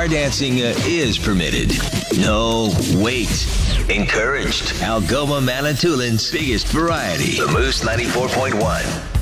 bar dancing is permitted. No, wait. Encouraged. Algoma Manitoulin's biggest variety. The Moose 94.1.